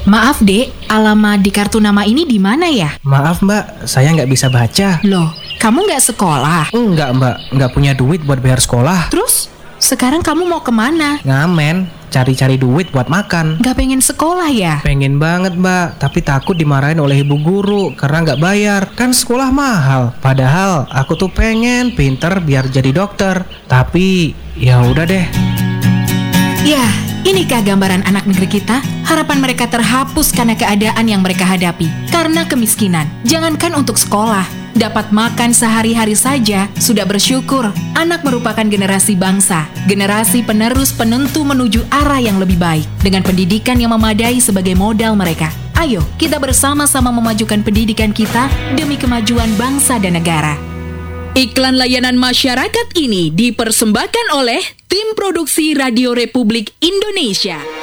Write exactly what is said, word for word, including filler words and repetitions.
Maaf dek, alamat di kartu nama ini di mana ya? Maaf mbak, saya nggak bisa baca. Loh, kamu nggak sekolah? Enggak mbak, nggak punya duit buat bayar sekolah. Terus, sekarang kamu mau kemana? Ngamen, cari-cari duit buat makan. Nggak pengen sekolah ya? Pengen banget mbak, tapi takut dimarahin oleh ibu guru karena nggak bayar. Kan sekolah mahal. Padahal aku tuh pengen pinter biar jadi dokter. Tapi ya udah deh. Ya, inikah gambaran anak negeri kita? Harapan mereka terhapus karena keadaan yang mereka hadapi. Karena kemiskinan, jangankan untuk sekolah, dapat makan sehari-hari saja sudah bersyukur. Anak merupakan generasi bangsa, generasi penerus penentu menuju arah yang lebih baik, dengan pendidikan yang memadai sebagai modal mereka. Ayo, kita bersama-sama memajukan pendidikan kita demi kemajuan bangsa dan negara. Iklan layanan masyarakat ini dipersembahkan oleh Tim Produksi Radio Republik Indonesia.